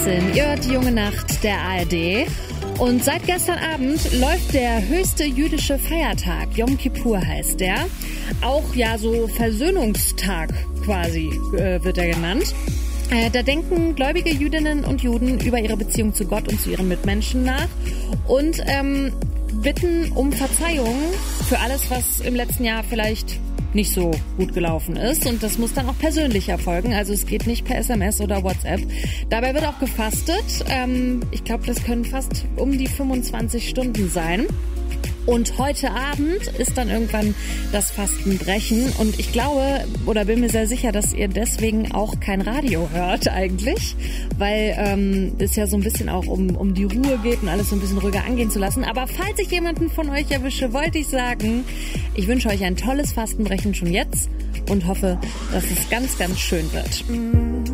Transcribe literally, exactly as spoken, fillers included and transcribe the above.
Ihr hört die junge Nacht der A R D. Und seit gestern Abend läuft der höchste jüdische Feiertag. Yom Kippur heißt der. Auch ja so Versöhnungstag quasi äh, wird er genannt. Äh, da denken gläubige Jüdinnen und Juden über ihre Beziehung zu Gott und zu ihren Mitmenschen nach und ähm, bitten um Verzeihung für alles, was im letzten Jahr vielleicht nicht so gut gelaufen ist. Und das muss dann auch persönlich erfolgen. Also es geht nicht per S M S oder WhatsApp. Dabei wird auch gefastet. Ähm, ich glaube, das können fast um die fünfundzwanzig Stunden sein. Und heute Abend ist dann irgendwann das Fastenbrechen. Und ich glaube, oder bin mir sehr sicher, dass ihr deswegen auch kein Radio hört eigentlich. Weil ähm, es ja so ein bisschen auch um, um die Ruhe geht und alles so ein bisschen ruhiger angehen zu lassen. Aber falls ich jemanden von euch erwische, wollte ich sagen, ich wünsche euch ein tolles Fastenbrechen schon jetzt und hoffe, dass es ganz, ganz schön wird.